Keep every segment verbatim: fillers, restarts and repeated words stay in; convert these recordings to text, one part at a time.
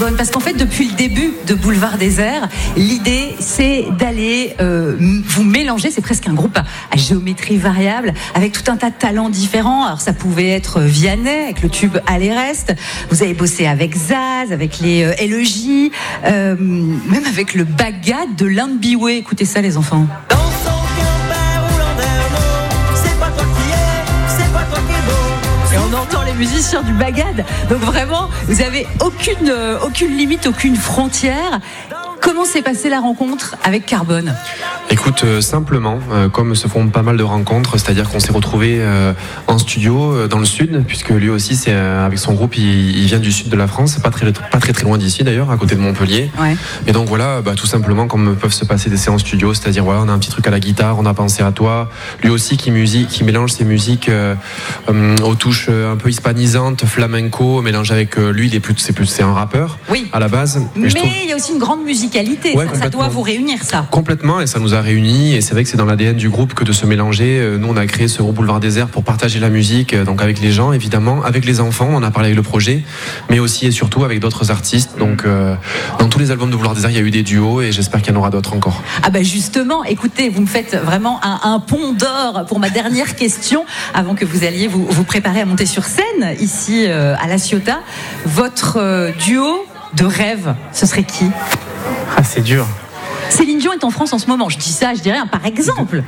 Carbone, parce qu'en fait, depuis le début de Boulevard Désert, l'idée, c'est d'aller euh, vous mélanger. C'est presque un groupe à, à géométrie variable, avec tout un tas de talents différents. Alors, ça pouvait être Vianney, avec le tube Allez Reste. Vous avez bossé avec Zaz, avec les euh, L E J, euh, même avec le Bagad de l'Inde Biway. Écoutez ça, les enfants. Et on entend les musiciens du Bagad. Donc vraiment, vous avez aucune, euh, aucune limite, aucune frontière. Comment s'est passée la rencontre avec Carbone ? Écoute, euh, simplement, euh, comme se font pas mal de rencontres, c'est-à-dire qu'on s'est retrouvés euh, en studio euh, dans le sud, puisque lui aussi, c'est euh, avec son groupe, il, il vient du sud de la France, pas très pas très très loin d'ici d'ailleurs, à côté de Montpellier. Ouais. Et donc voilà, bah, tout simplement, comme peuvent se passer des séances studio, c'est-à-dire voilà, on a un petit truc à la guitare, on a pensé à toi. Lui aussi, qui musique, qui mélange ses musiques euh, euh, aux touches euh, un peu hispanisantes, flamenco, mélange avec euh, lui, il est plus, c'est plus, c'est un rappeur. Oui. À la base. Mais trouve... il y a aussi une grande musicalité. Ouais, ça, ça doit vous réunir, ça. Complètement, et ça nous a réunis. Et c'est vrai que c'est dans l'A D N du groupe que de se mélanger. Nous, on a créé ce groupe Boulevard Désert pour partager la musique, donc avec les gens, évidemment, avec les enfants. On a parlé avec le projet, mais aussi et surtout avec d'autres artistes. Donc, euh, dans tous les albums de Boulevard Désert, il y a eu des duos, et j'espère qu'il y en aura d'autres encore. Ah bah justement, écoutez, vous me faites vraiment un, un pont d'or pour ma dernière question, avant que vous alliez vous, vous préparer à monter sur scène ici euh, à La Ciotat. Votre euh, duo de rêve, ce serait qui ? Ah, c'est dur. Céline Dion est en France en ce moment. Je dis ça, je dirais un par exemple.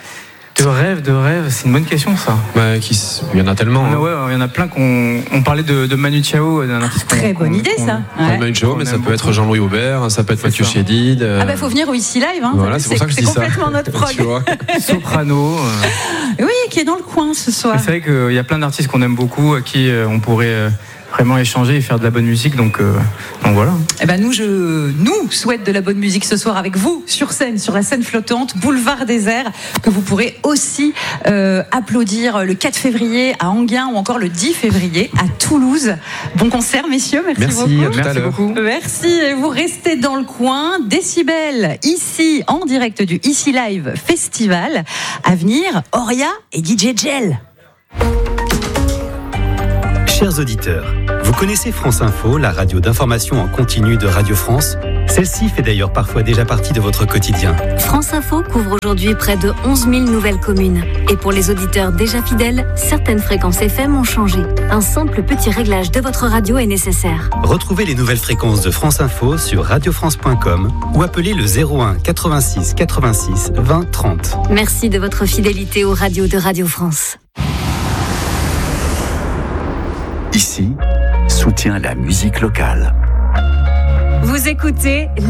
De rêve, de rêve, c'est une bonne question, ça. Bah, qui, il y en a tellement. Hein. Hein. Ouais, il y en a plein qu'on on parlait de, de Manu Chao, d'un artiste. Très bonne idée, ça. Ouais. Manu Chao, mais ça peut être Jean-Louis Aubert, ça peut être Mathieu Chédid. Euh... Ah bah faut venir au Ici Live. Hein. Voilà, c'est pour ça que je dis ça. C'est complètement notre prog. Tu vois. Soprano. Euh... Oui, qui est dans le coin ce soir. C'est vrai qu'il y a plein d'artistes qu'on aime beaucoup, à qui on pourrait. Euh... vraiment échanger et faire de la bonne musique, donc, euh, donc voilà. Eh ben nous, je nous souhaite de la bonne musique ce soir avec vous sur scène, sur la scène flottante Boulevard Désert, que vous pourrez aussi euh, applaudir le quatre février à Enghien ou encore le dix février à Toulouse. Bon concert, messieurs, merci, merci beaucoup. À tout merci à l'heure. beaucoup. Merci, et vous restez dans le coin. Décibel, ici, en direct du Ici Live Festival. À venir, Oria et D J Gel. Chers auditeurs, vous connaissez France Info, la radio d'information en continu de Radio France ? Celle-ci fait d'ailleurs parfois déjà partie de votre quotidien. France Info couvre aujourd'hui près de onze mille nouvelles communes. Et pour les auditeurs déjà fidèles, certaines fréquences F M ont changé. Un simple petit réglage de votre radio est nécessaire. Retrouvez les nouvelles fréquences de France Info sur radio france point com ou appelez le zéro un quatre-vingt-six quatre-vingt-six vingt trente. Merci de votre fidélité aux radios de Radio France. Ici, soutient la musique locale. Vous écoutez